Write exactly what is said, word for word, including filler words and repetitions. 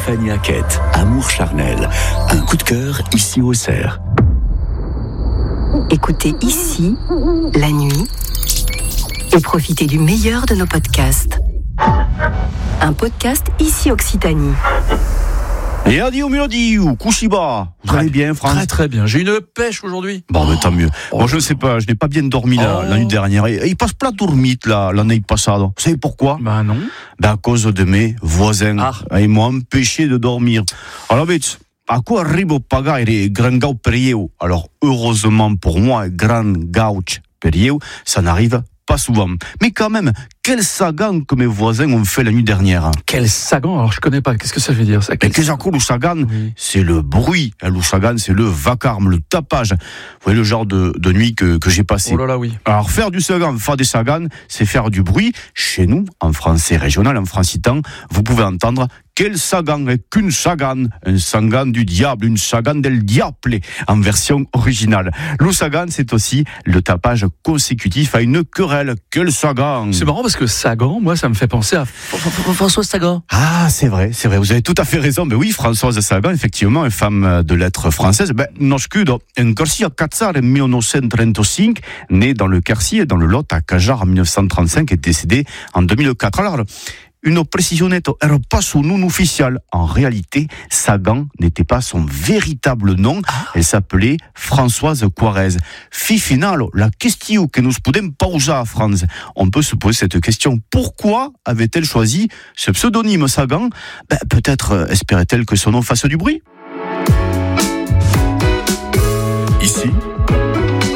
Stéphanie Hackett, Amour charnel. Un coup de cœur ici au Cerf. Écoutez ici, la nuit, et profitez du meilleur de nos podcasts. Un podcast ici Occitanie. Et adieu mélodie ou Kushiba. Vous allez bien, France? Très très bien. J'ai une pêche aujourd'hui. Bon, mais tant mieux. Oh. Moi, je ne sais pas, je n'ai pas bien dormi la, Oh. la nuit dernière. Et, et il passe plein de tourmites là, l'année passée. Vous savez pourquoi? Bah non. Ben, à cause de mes voisins. Ah. Ils m'ont empêché de dormir. Alors, vite. A quoi arrivo pagare gran gau perieu? Alors, heureusement pour moi, gran gauch perieu, ça n'arrive pas souvent. Mais quand même, quel sagan que mes voisins ont fait la nuit dernière. Quel sagan. Alors je connais pas. Qu'est-ce que ça veut dire ça? Mais qu'est-ce que le sagan? Oui. C'est le bruit. Le sagan, c'est le vacarme, le tapage. Vous voyez le genre de, de nuit que, que j'ai passé. Oh là là, oui. Alors, faire du sagan, faire des sagans, c'est faire du bruit. Chez nous, en français régional, en francitan, vous pouvez entendre quel sagan est qu'une sagan, un sagan du diable, une sagan del diable, en version originale. Le sagan, c'est aussi le tapage consécutif à une querelle. Quel sagan! C'est marrant parce que Sagan, moi, ça me fait penser à François Sagan. Ah, c'est vrai, c'est vrai, vous avez tout à fait raison. Mais oui, Françoise Sagan, effectivement, une femme de lettres française. Ben, nascudo en Quercy à Catzar en dix-neuf cent trente-cinq, née dans le Quercy et dans le Lot à Cajar en dix-neuf cent trente-cinq et décédée en deux mille quatre. Alors, une précisionette era pas son nom officiel. En réalité, Sagan n'était pas son véritable nom. Elle s'appelait Françoise Quarez. Fi final, la question que nous podem poser à France. On peut se poser cette question. Pourquoi avait-elle choisi ce pseudonyme Sagan? Ben, peut-être espérait-elle que son nom fasse du bruit. Ici,